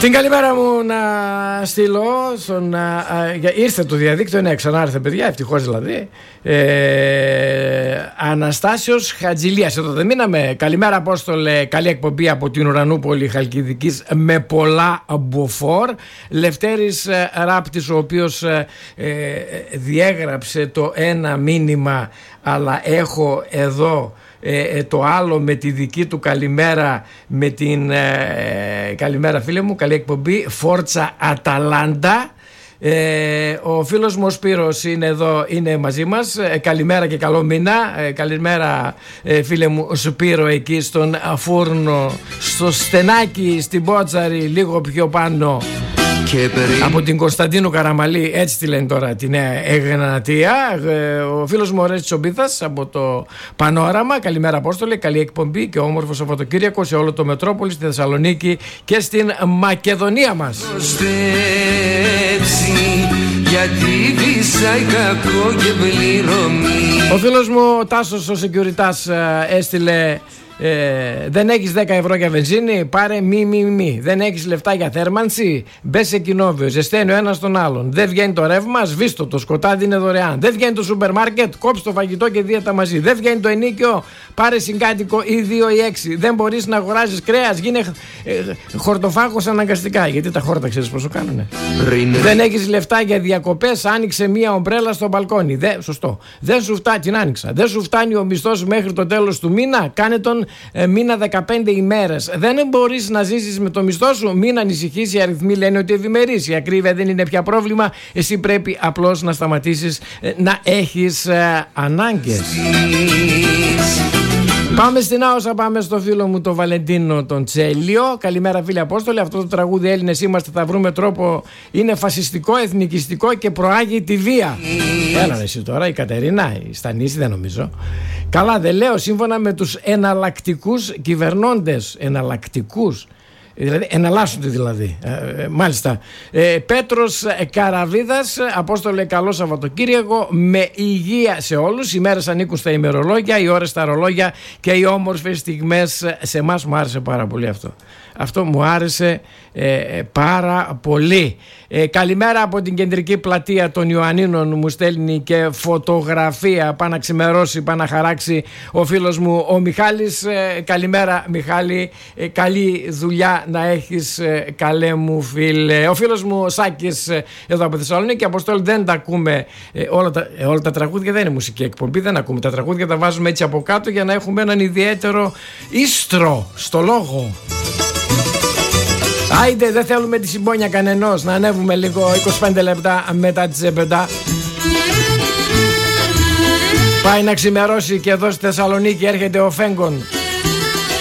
Την καλημέρα μου να στείλω στον, ήρθε το διαδίκτυο, ναι, ξανά ήρθε παιδιά, ευτυχώς δηλαδή. Αναστάσιος Χατζηλίας, εδώ δεν μείναμε. Καλημέρα Απόστολε, καλή εκπομπή από την Ουρανούπολη Χαλκιδικής με πολλά μποφόρ. Λευτέρης Ράπτης, ο οποίος διέγραψε το ένα μήνυμα, αλλά έχω εδώ το άλλο με τη δική του καλημέρα, με την καλημέρα φίλε μου, καλή εκπομπή, Φόρτσα Αταλάντα. Ο φίλος μου ο Σπύρος είναι εδώ, είναι μαζί μας. Καλημέρα και καλό μήνα. Καλημέρα φίλε μου Σπύρο, εκεί στον Φούρνο, στο Στενάκι, στην Πότσαρη, λίγο πιο πάνω από την Κωνσταντίνου Καραμαλή, έτσι τη λένε τώρα, τη Νέα Εγνατία. Ο φίλος μου ο Ρέστης Ομπίθας από το Πανόραμα. Καλημέρα Απόστολε, καλή εκπομπή και όμορφο Σαββατοκύριακο σε όλο το Μετρόπολη, στη Θεσσαλονίκη και στην Μακεδονία μας. Ο φίλος μου ο Τάσος ο Σεκιουριτάς έστειλε: δεν έχεις 10 ευρώ για βενζίνη, πάρε μη. Δεν έχεις λεφτά για θέρμανση, μπες σε κοινόβιο, ζεσταίνει ο ένας τον άλλον. Δεν βγαίνει το ρεύμα, σβήστο, το σκοτάδι είναι δωρεάν. Δεν βγαίνει το σούπερ μάρκετ, κόψε το φαγητό και δίαιτα μαζί. Δεν βγαίνει το ενίκιο, πάρε συγκάτοικο ή 2 ή 6. Δεν μπορείς να αγοράσεις κρέας, γίνε χορτοφάγος αναγκαστικά. Γιατί τα χόρτα ξέρεις πόσο κάνουνε. Δεν έχεις λεφτά για διακοπές, άνοιξε μία ομπρέλα στο μπαλκόνι. Σωστό. Δεν σου φτάνει, την άνοιξα. Δεν σου φτάνει ο μισθός μέχρι το τέλος του μήνα, κάνε τον μήνα 15 ημέρες. Δεν μπορείς να ζήσεις με το μισθό σου, μην ανησυχείς. Οι αριθμοί λένε ότι ευημερείς. Η ακρίβεια δεν είναι πια πρόβλημα. Εσύ πρέπει απλώς να σταματήσεις να έχεις ανάγκες. Πάμε στην Άωσα, πάμε στο φίλο μου τον Βαλεντίνο τον Τσέλιο. Καλημέρα φίλε Απόστολε. Αυτό το τραγούδι Έλληνες είμαστε, θα βρούμε τρόπο. Είναι φασιστικό, εθνικιστικό και προάγει τη βία. Έλα εσύ τώρα, η Κατερίνα, η Στανίση δεν νομίζω. Καλά δεν λέω, σύμφωνα με τους εναλλακτικούς κυβερνώντες. Εναλλακτικούς, δηλαδή εναλλάσσονται δηλαδή. Μάλιστα. Πέτρος Καραβίδας, Απόστολε καλό Σαββατοκύριακο με υγεία σε όλους. Οι μέρες ανήκουν στα ημερολόγια, οι ώρες στα ρολόγια και οι όμορφες στιγμές σε εμάς. Μου άρεσε πάρα πολύ αυτό. Αυτό μου άρεσε πάρα πολύ. Καλημέρα από την κεντρική πλατεία των Ιωαννίνων, μου στέλνει και φωτογραφία. Πάει να ξημερώσει, πάει να χαράξει ο φίλος μου ο Μιχάλης. Καλημέρα Μιχάλη, καλή δουλειά να έχεις καλέ μου φίλε. Ο φίλος μου ο Σάκης εδώ από Θεσσαλονίκη. Αποστόλη, δεν τα ακούμε όλα τα τραγούδια, δεν είναι μουσική εκπομπή, δεν ακούμε τα τραγούδια, τα βάζουμε έτσι από κάτω για να έχουμε έναν ιδιαίτερο ίστρο στο λόγο. Άιντε, δεν θέλουμε τη συμπόνια κανενός. Να ανέβουμε λίγο 25 λεπτά μετά τις 7. Πάει να ξημερώσει και εδώ στη Θεσσαλονίκη έρχεται ο Φέγκον.